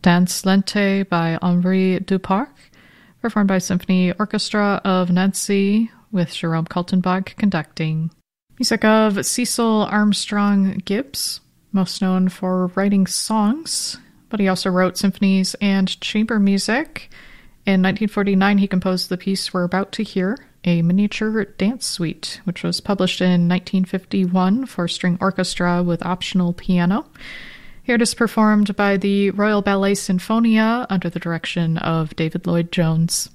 Danse Lente by Henri Duparc, performed by Symphony Orchestra of Nancy, with Jerome Kaltenbach conducting. Music of Cecil Armstrong Gibbs, most known for writing songs, but he also wrote symphonies and chamber music. In 1949, he composed the piece we're about to hear, a miniature dance suite, which was published in 1951 for string orchestra with optional piano. Here it is performed by the Royal Ballet Sinfonia under the direction of David Lloyd-Jones.